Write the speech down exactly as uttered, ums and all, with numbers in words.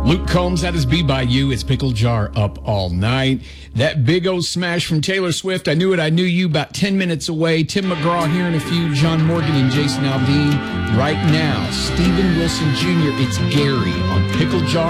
Luke Combs, that is Be By You. It's Pickle Jar Up All Night. That big old smash from Taylor Swift, I Knew It, I Knew You, about ten minutes away. Tim McGraw here in a few, John Morgan and Jason Aldean. Right now, Steven Wilson Junior, it's Gary on Pickle Jar